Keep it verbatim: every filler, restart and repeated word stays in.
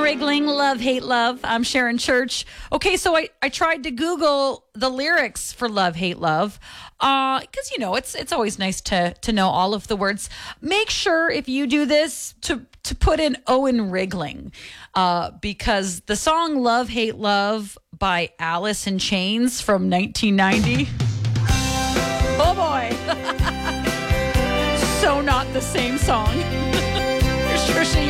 Wriggling, Love, Hate, Love. I'm Sharon Church. Okay, so I, I tried to Google the lyrics for Love, Hate, Love. Uh, because, you know, it's it's always nice to to know all of the words. Make sure if you do this to, to put in Owen Wriggling. Uh, because the song Love, Hate, Love by Alice in Chains from nineteen ninety. Oh, boy. So not the same song. You're sure she